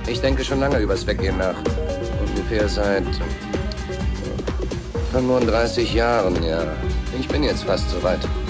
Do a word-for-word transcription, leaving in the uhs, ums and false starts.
Ich denke schon lange übers Weggehen nach. Ungefähr seit fünfunddreißig Jahren, ja. Ich bin jetzt fast soweit.